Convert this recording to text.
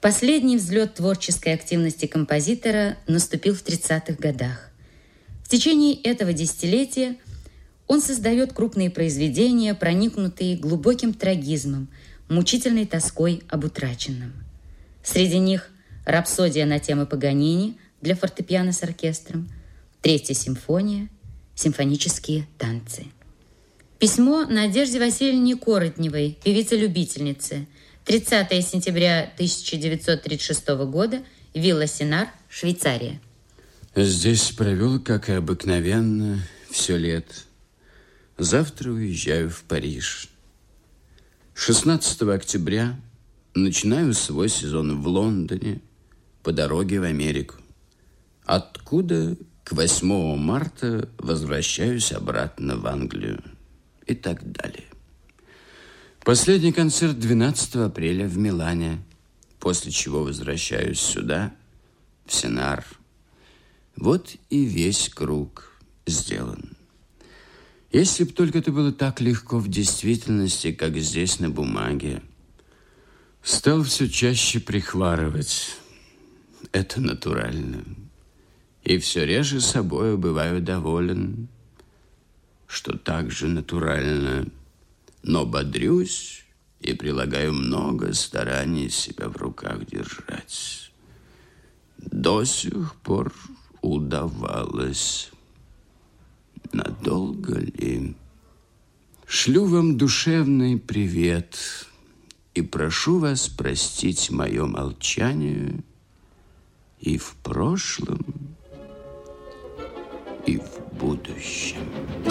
Последний взлет творческой активности композитора наступил в 30-х годах. В течение этого десятилетия он создает крупные произведения, проникнутые глубоким трагизмом, мучительной тоской об утраченном. Среди них «Рапсодия на темы Паганини» для фортепиано с оркестром, «Третья симфония», «Симфонические танцы». Письмо Надежде Васильевне Коротневой, певице-любительнице, 30 сентября 1936 года, Вилла Синар, Швейцария. Здесь провел, как и обыкновенно, все лето. Завтра уезжаю в Париж. 16 октября начинаю свой сезон в Лондоне по дороге в Америку. Откуда к 8 марта возвращаюсь обратно в Англию. И так далее. Последний концерт 12 апреля в Милане, после чего возвращаюсь сюда, в Синар. Вот и весь круг сделан. Если б только это было так легко в действительности, как здесь на бумаге. Стал все чаще прихварывать. Это натурально. И все реже собою бываю доволен, что так же натурально. Но бодрюсь и прилагаю много стараний себя в руках держать. До сих пор удавалось. Надолго ли? Шлю вам душевный привет и прошу вас простить мое молчание и в прошлом, и в будущем.